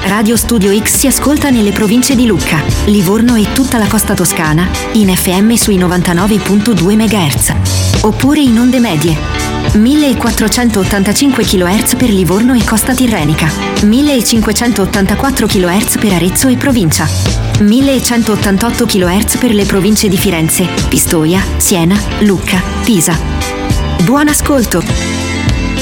Radio Studio X si ascolta nelle province di Lucca, Livorno e tutta la costa toscana in FM sui 99.2 MHz. Oppure in onde medie 1485 kHz per Livorno e costa tirrenica, 1584 kHz per Arezzo e provincia, 1188 kHz per le province di Firenze, Pistoia, Siena, Lucca, Pisa. Buon ascolto!